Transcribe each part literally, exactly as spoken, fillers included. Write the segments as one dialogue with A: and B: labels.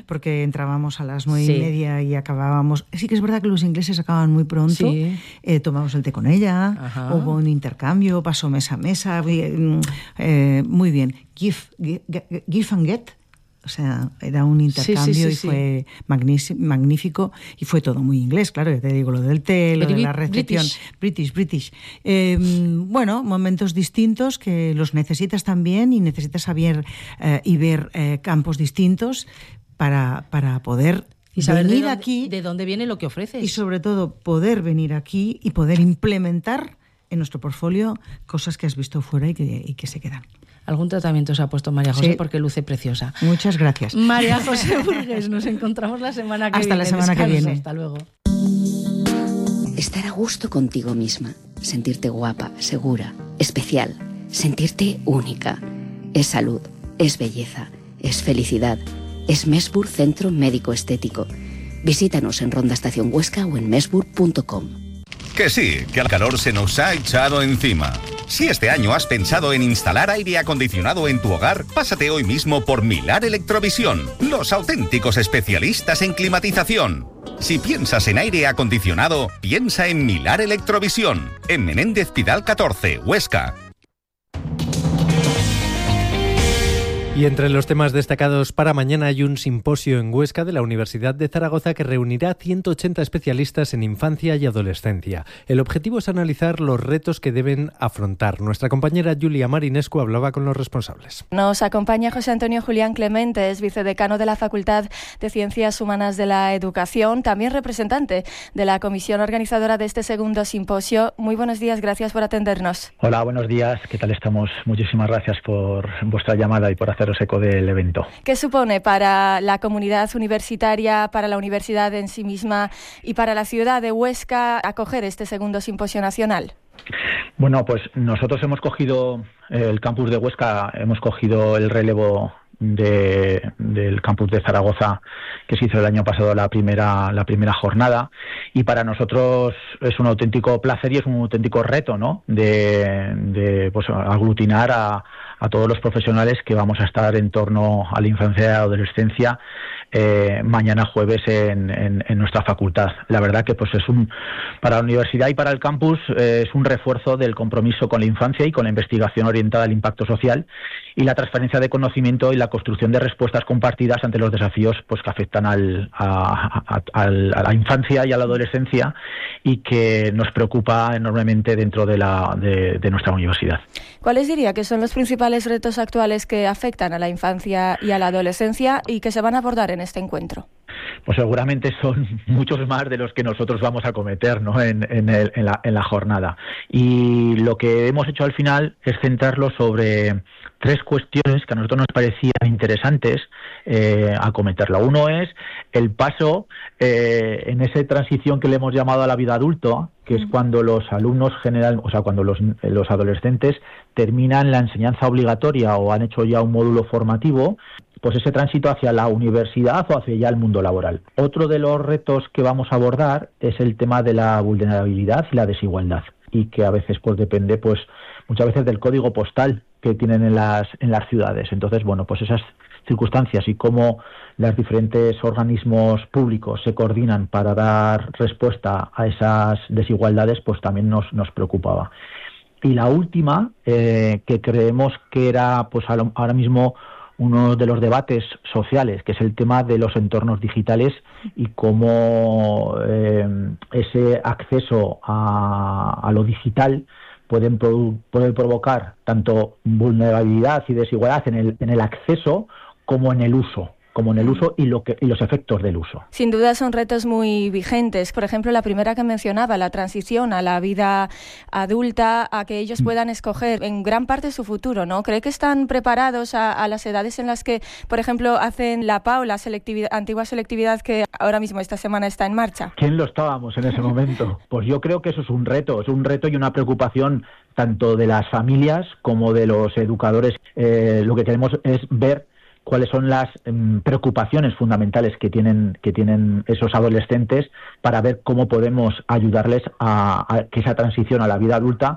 A: porque entrábamos a las nueve
B: Sí.
A: y media y acabábamos. Sí que es verdad que los ingleses acaban muy pronto.
B: Sí.
A: Eh, tomamos el té con ella,
B: Ajá.
A: hubo un intercambio, pasó mesa a mesa, eh, eh, muy bien. Give, give, give and get. O sea, era un intercambio
B: sí, sí,
A: y
B: sí.
A: fue magnífico y fue todo muy inglés, claro, ya te digo, lo del té, lo
B: Very
A: de la recepción.
B: British.
A: British, British. Eh, bueno, momentos distintos que los necesitas también y necesitas saber eh, y ver eh, campos distintos para, para poder
B: y saber
A: venir
B: de dónde,
A: aquí.
B: de dónde viene lo que ofreces.
A: Y sobre todo poder venir aquí y poder implementar en nuestro portfolio cosas que has visto fuera y que, y que se quedan.
B: Algún tratamiento se ha puesto María José
A: Sí.
B: porque luce preciosa.
A: Muchas gracias.
B: María José Burgues, nos encontramos la semana que
A: Hasta
B: viene.
A: la semana
B: Descansa,
A: que viene.
B: Hasta luego.
C: Estar a gusto contigo misma, sentirte guapa, segura, especial, sentirte única. Es salud, es belleza, es felicidad. Es Mesbur Centro Médico Estético. Visítanos en Ronda Estación Huesca o en mesbur punto com.
D: Que sí, que el calor se nos ha echado encima. Si este año has pensado en instalar aire acondicionado en tu hogar, pásate hoy mismo por Milar Electrovisión, los auténticos especialistas en climatización. Si piensas en aire acondicionado, piensa en Milar Electrovisión, en Menéndez Pidal catorce, Huesca.
E: Y entre los temas destacados para mañana hay un simposio en Huesca de la Universidad de Zaragoza que reunirá ciento ochenta especialistas en infancia y adolescencia. El objetivo es analizar los retos que deben afrontar. Nuestra compañera Julia Marinescu hablaba con los responsables.
F: Nos acompaña José Antonio Julián Clemente, es vicedecano de la Facultad de Ciencias Humanas de la Educación, también representante de la comisión organizadora de este segundo simposio. Muy buenos días, gracias por atendernos.
G: Hola, buenos días, ¿qué tal estamos? Muchísimas gracias por vuestra llamada y por hacer eco del evento.
F: ¿Qué supone para la comunidad universitaria, para la universidad en sí misma y para la ciudad de Huesca acoger este segundo simposio nacional?
G: Bueno, pues nosotros hemos cogido el campus de Huesca, hemos cogido el relevo de, del campus de Zaragoza que se hizo el año pasado la primera la primera jornada, y para nosotros es un auténtico placer y es un auténtico reto, ¿no? De, de pues aglutinar a, a todos los profesionales que vamos a estar en torno a la infancia y la adolescencia eh, mañana jueves en, en, en nuestra facultad. La verdad que pues es un para la universidad y para el campus eh, es un refuerzo del compromiso con la infancia y con la investigación orientada al impacto social y la transferencia de conocimiento y la construcción de respuestas compartidas ante los desafíos pues que afectan al, a, a, a, a la infancia y a la adolescencia y que nos preocupa enormemente dentro de, la, de, de nuestra universidad.
F: ¿Cuáles diría que son los principales retos actuales que afectan a la infancia y a la adolescencia y que se van a abordar en este encuentro?
G: Pues seguramente son muchos más de los que nosotros vamos a cometer, ¿no? en, en, el, en, la, en la jornada. Y lo que hemos hecho al final es centrarlo sobre tres cuestiones que a nosotros nos parecían interesantes eh, acometerla. Uno es el paso eh, en esa transición que le hemos llamado a la vida adulta, que es cuando los alumnos general, o sea, cuando los, los adolescentes terminan la enseñanza obligatoria o han hecho ya un módulo formativo, pues ese tránsito hacia la universidad o hacia ya el mundo laboral. Otro de los retos que vamos a abordar es el tema de la vulnerabilidad y la desigualdad, y que a veces pues depende pues muchas veces del código postal que tienen en las en las ciudades. Entonces, bueno, pues esas circunstancias y cómo los diferentes organismos públicos se coordinan para dar respuesta a esas desigualdades, pues también nos nos preocupaba. Y la última, eh, que creemos que era pues ahora mismo uno de los debates sociales, que es el tema de los entornos digitales y cómo eh, ese acceso a, a lo digital pueden pro, puede provocar tanto vulnerabilidad y desigualdad en el, en el acceso como en el uso. como en el uso y, lo que, y los efectos del uso.
F: Sin duda son retos muy vigentes. Por ejemplo, la primera que mencionaba, la transición a la vida adulta, a que ellos puedan escoger en gran parte su futuro, ¿no? ¿Cree que están preparados a, a las edades en las que, por ejemplo, hacen la P A U, la selectividad, antigua selectividad que ahora mismo esta semana está en marcha?
G: ¿Quién lo estábamos en ese momento? Pues yo creo que eso es un reto, es un reto y una preocupación tanto de las familias como de los educadores. Eh, lo que queremos es ver cuáles son las um, preocupaciones fundamentales que tienen que tienen esos adolescentes para ver cómo podemos ayudarles a, a que esa transición a la vida adulta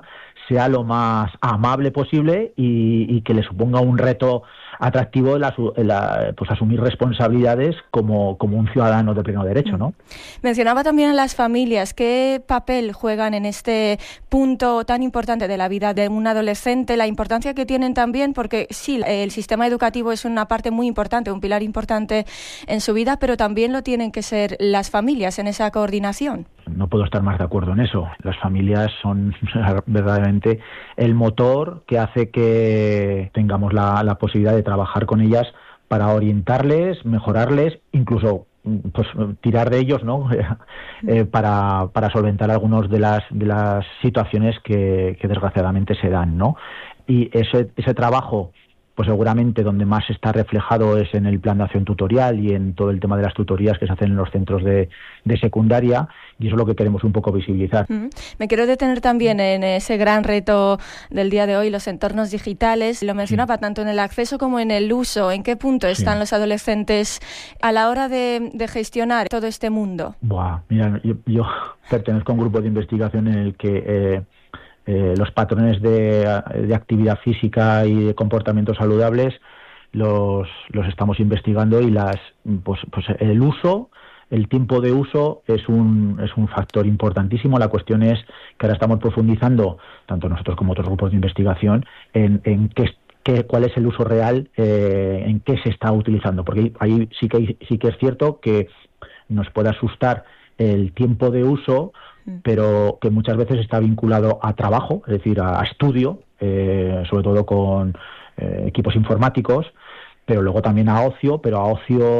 G: sea lo más amable posible y, y que le suponga un reto atractivo el, asu- el a- pues asumir responsabilidades como, como un ciudadano de pleno derecho, ¿no?
F: Mencionaba también a las familias. ¿Qué papel juegan en este punto tan importante de la vida de un adolescente? La importancia que tienen también, porque sí, el sistema educativo es una parte muy importante, un pilar importante en su vida, pero también lo tienen que ser las familias en esa coordinación.
G: No puedo estar más de acuerdo en eso. Las familias son verdaderamente el motor que hace que tengamos la, la posibilidad de trabajar con ellas para orientarles, mejorarles, incluso pues tirar de ellos, ¿no? eh, para, para solventar algunas de las de las situaciones que, que desgraciadamente se dan, ¿no? Y ese ese trabajo, pues seguramente donde más está reflejado es en el plan de acción tutorial y en todo el tema de las tutorías que se hacen en los centros de, de secundaria, y eso es lo que queremos un poco visibilizar.
F: Mm. Me quiero detener también en ese gran reto del día de hoy, los entornos digitales. Lo mencionaba sí. tanto en el acceso como en el uso. ¿En qué punto están sí. los adolescentes a la hora de, de gestionar todo este mundo?
G: Buah, mira, yo, yo pertenezco a un grupo de investigación en el que eh, Eh, los patrones de, de actividad física y de comportamientos saludables los, los estamos investigando y las pues, pues el uso, el tiempo de uso es un, es un factor importantísimo. La cuestión es que ahora estamos profundizando, tanto nosotros como otros grupos de investigación, en, en qué, qué, cuál es el uso real, eh, en qué se está utilizando, porque ahí sí que, sí que es cierto que nos puede asustar el tiempo de uso, pero que muchas veces está vinculado a trabajo, es decir, a, a estudio, eh, sobre todo con eh, equipos informáticos, pero luego también a ocio, pero a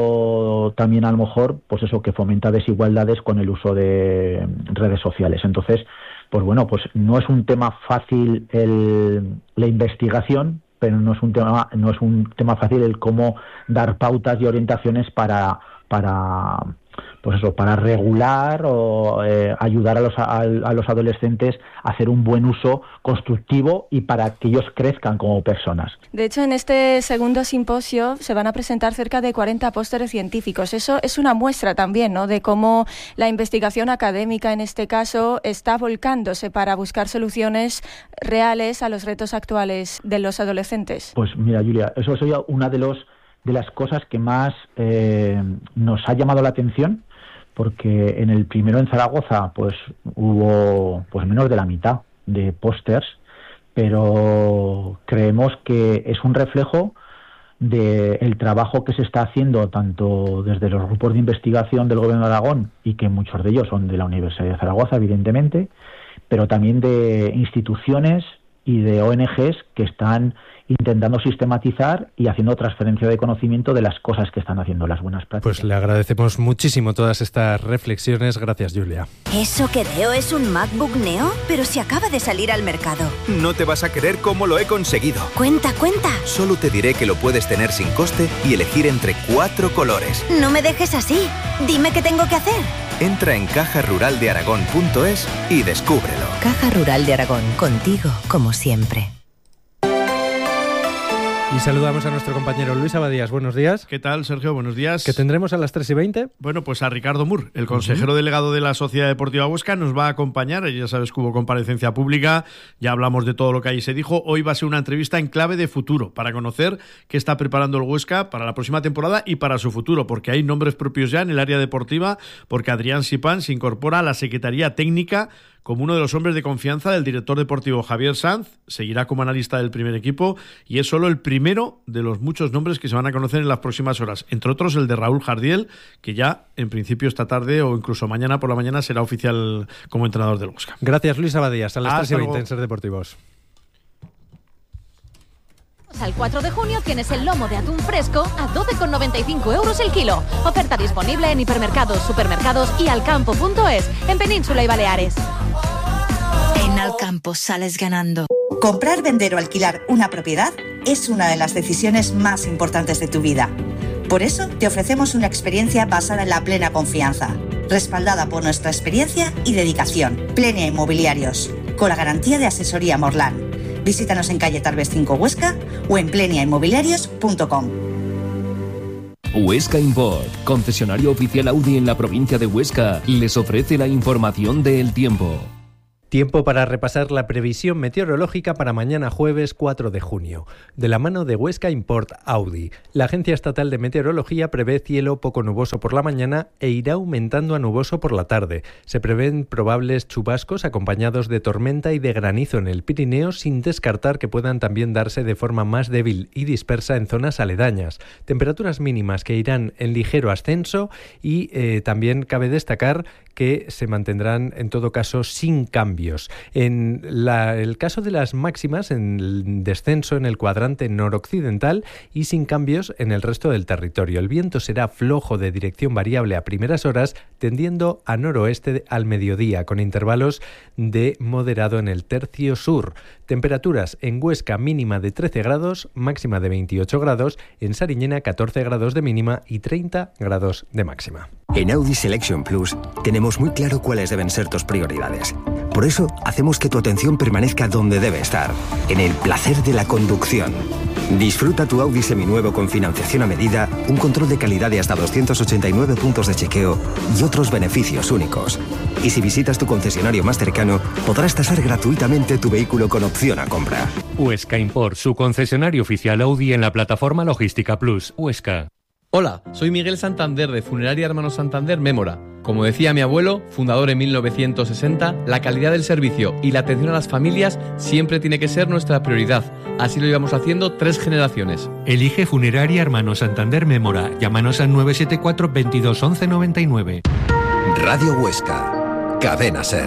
G: ocio también a lo mejor, pues eso, que fomenta desigualdades con el uso de redes sociales. Entonces, pues bueno, pues no es un tema fácil el, la investigación, pero no es un tema, no es un tema fácil el cómo dar pautas y orientaciones para, para pues eso, para regular o eh, ayudar a los, a, a los adolescentes a hacer un buen uso constructivo y para que ellos crezcan como personas.
F: De hecho, en este segundo simposio se van a presentar cerca de cuarenta pósteres científicos. Eso es una muestra también, ¿no?, de cómo la investigación académica, en este caso, está volcándose para buscar soluciones reales a los retos actuales de los adolescentes.
G: Pues mira, Julia, eso sería una de los de las cosas que más eh, nos ha llamado la atención, porque en el primero en Zaragoza pues hubo pues menos de la mitad de pósters, pero creemos que es un reflejo del trabajo que se está haciendo tanto desde los grupos de investigación del Gobierno de Aragón, y que muchos de ellos son de la Universidad de Zaragoza, evidentemente, pero también de instituciones y de O N Ges que están intentando sistematizar y haciendo transferencia de conocimiento de las cosas que están haciendo, las buenas prácticas.
E: Pues le agradecemos muchísimo todas estas reflexiones. Gracias, Julia.
H: ¿Eso que veo es un MacBook Neo? Pero si acaba de salir al mercado.
I: No te vas a creer cómo lo he conseguido.
H: Cuenta, cuenta.
I: Solo te diré que lo puedes tener sin coste y elegir entre cuatro colores.
H: No me dejes así. Dime qué tengo que hacer.
I: Entra en caja rural de aragón punto es y descúbrelo.
H: Caja Rural de Aragón, contigo como siempre.
E: Y saludamos a nuestro compañero Luis Abadías. Buenos días.
J: ¿Qué tal, Sergio? Buenos días.
E: ¿Qué tendremos a las tres y veinte?
J: Bueno, pues a Ricardo Mur, el consejero uh-huh. delegado de la Sociedad Deportiva Huesca, nos va a acompañar. Ya sabes que hubo comparecencia pública, ya hablamos de todo lo que ahí se dijo. Hoy va a ser una entrevista en clave de futuro, para conocer qué está preparando el Huesca para la próxima temporada y para su futuro, porque hay nombres propios ya en el área deportiva, porque Adrián Sipán se incorpora a la Secretaría Técnica como uno de los hombres de confianza del director deportivo Javier Sanz. Seguirá como analista del primer equipo y es solo el primero de los muchos nombres que se van a conocer en las próximas horas, entre otros el de Raúl Jardiel, que ya en principio esta tarde o incluso mañana por la mañana será oficial como entrenador del Huesca.
E: Gracias, Luis Abadías. A las tres y veinte en Ser Deportivos.
K: Al cuatro de junio tienes el lomo de atún fresco a doce con noventa y cinco euros el kilo. Oferta disponible en hipermercados, supermercados y alcampo punto es, en Península y Baleares.
L: En Alcampo sales ganando. Comprar, vender o alquilar una propiedad es una de las decisiones más importantes de tu vida. Por eso te ofrecemos una experiencia basada en la plena confianza, respaldada por nuestra experiencia y dedicación. Plenia Inmobiliarios, con la garantía de asesoría Morlán. Visítanos en calle Tarbes cinco Huesca o en plenia inmobiliarios punto com.
M: Huesca Import, concesionario oficial Audi en la provincia de Huesca, les ofrece la información del tiempo.
E: Tiempo para repasar la previsión meteorológica para mañana jueves cuatro de junio. De la mano de Huesca Import Audi, la Agencia Estatal de Meteorología prevé cielo poco nuboso por la mañana e irá aumentando a nuboso por la tarde. Se prevén probables chubascos acompañados de tormenta y de granizo en el Pirineo, sin descartar que puedan también darse de forma más débil y dispersa en zonas aledañas. Temperaturas mínimas que irán en ligero ascenso y eh, también cabe destacar que se mantendrán en todo caso sin cambios. En la, el caso de las máximas, en el descenso en el cuadrante noroccidental y sin cambios en el resto del territorio. El viento será flojo de dirección variable a primeras horas, tendiendo a noroeste al mediodía, con intervalos de moderado en el tercio sur. Temperaturas en Huesca mínima de trece grados, máxima de veintiocho grados, en Sariñena catorce grados de mínima y treinta grados de máxima.
M: En Audi Selection Plus tenemos muy claro cuáles deben ser tus prioridades. Por eso hacemos que tu atención permanezca donde debe estar, en el placer de la conducción. Disfruta tu Audi seminuevo con financiación a medida, un control de calidad de hasta doscientos ochenta y nueve puntos de chequeo y otros beneficios únicos. Y si visitas tu concesionario más cercano, podrás tasar gratuitamente tu vehículo con opción a compra.
N: Huesca Import, su concesionario oficial Audi en la plataforma Logística Plus, Huesca.
O: Hola, soy Miguel Santander de Funeraria Hermanos Santander Mémora. Como decía mi abuelo, fundador en mil novecientos sesenta, la calidad del servicio y la atención a las familias siempre tiene que ser nuestra prioridad. Así lo llevamos haciendo tres generaciones.
N: Elige Funeraria Hermanos Santander Mémora. Llámanos al nueve siete cuatro, veintidós, once, noventa y nueve.
P: Radio Huesca. Cadena SER.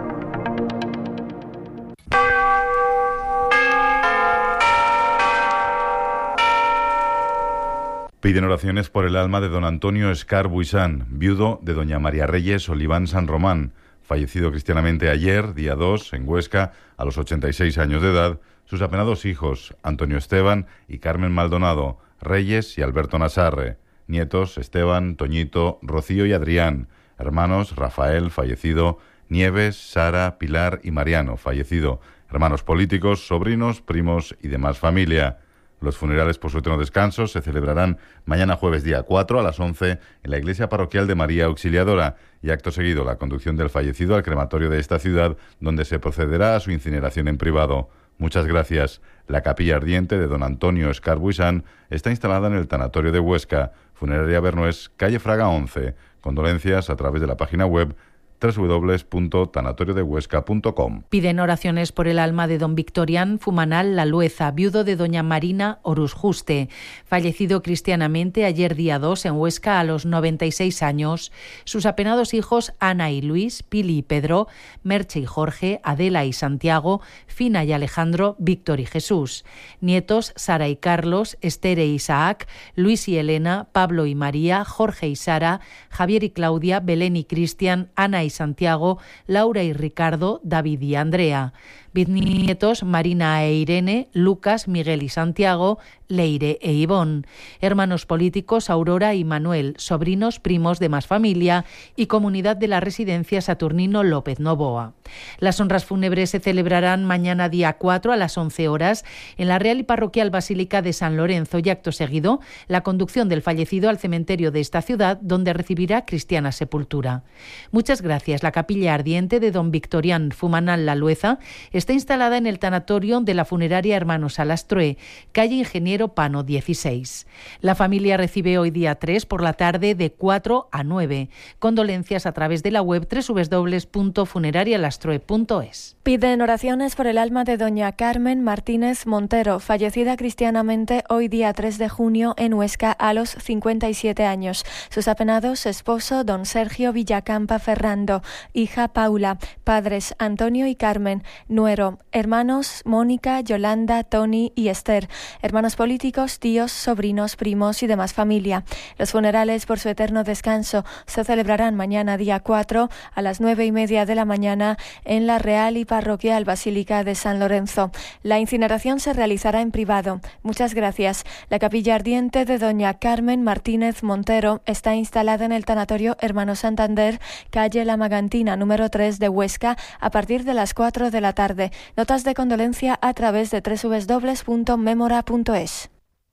Q: Piden oraciones por el alma de don Antonio Escar Buisán, viudo de doña María Reyes Oliván San Román, fallecido cristianamente ayer, día dos, en Huesca, a los ochenta y seis años de edad, sus apenados hijos, Antonio Esteban y Carmen Maldonado, Reyes y Alberto Nasarre, nietos, Esteban, Toñito, Rocío y Adrián, hermanos, Rafael, fallecido, Nieves, Sara, Pilar y Mariano, fallecido, hermanos políticos, sobrinos, primos y demás familia. Los funerales por su eterno descanso se celebrarán mañana jueves día cuatro a las once en la iglesia parroquial de María Auxiliadora y acto seguido la conducción del fallecido al crematorio de esta ciudad, donde se procederá a su incineración en privado. Muchas gracias. La capilla ardiente de don Antonio Escar Buisán está instalada en el tanatorio de Huesca, Funeraria Bernués, calle Fraga once. Condolencias a través de la página web doble u doble u doble u punto tanatorio de huesca punto com.
B: Piden oraciones por el alma de don Victorián Fumanal Lalueza, viudo de doña Marina Orusjuste, fallecido cristianamente ayer día dos en Huesca a los noventa y seis años. Sus apenados hijos Ana y Luis, Pili y Pedro, Merche y Jorge, Adela y Santiago, Fina y Alejandro, Víctor y Jesús. Nietos Sara y Carlos, Esther e Isaac, Luis y Elena, Pablo y María, Jorge y Sara, Javier y Claudia, Belén y Cristian, Ana y Santiago, Laura y Ricardo, David y Andrea. Bisnietos Marina e Irene, Lucas, Miguel y Santiago, Leire e Ivón. Hermanos políticos Aurora y Manuel, sobrinos, primos de más familia y comunidad de la residencia Saturnino López Novoa. Las honras fúnebres se celebrarán mañana día cuatro a las once horas en la Real y Parroquial Basílica de San Lorenzo y acto seguido la conducción del fallecido al cementerio de esta ciudad, donde recibirá cristiana sepultura. Muchas gracias. La capilla ardiente de don Victorián Fumanal Lalueza está instalada en el tanatorio de la funeraria Hermanos Alastroe, calle Ingeniero Pano dieciséis. La familia recibe hoy día tres por la tarde de cuatro a nueve. Condolencias a través de la web doble u doble u doble u punto funerarialastroe punto es.
F: Piden oraciones por el alma de doña Carmen Martínez Montero, fallecida cristianamente hoy día tres de junio en Huesca a los cincuenta y siete años. Sus apenados esposo don Sergio Villacampa Ferrando, hija Paula, padres Antonio y Carmen, nuero, hermanos Mónica, Yolanda, Tony y Esther, hermanos políticos, tíos, sobrinos, primos y demás familia. Los funerales por su eterno descanso se celebrarán mañana día cuatro a las nueve y media de la mañana en la Real y Parroquial Basílica de San Lorenzo. La incineración se realizará en privado. Muchas gracias. La capilla ardiente de doña Carmen Martínez Montero está instalada en el tanatorio Hermanos Santander, calle La Magantina, número tres de Huesca, a partir de las cuatro de la tarde. Notas de condolencia a través de doble u doble u doble u punto memora punto es.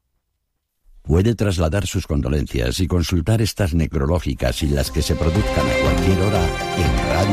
R: Puede trasladar sus condolencias y consultar estas necrológicas y las que se produzcan a cualquier hora en Radio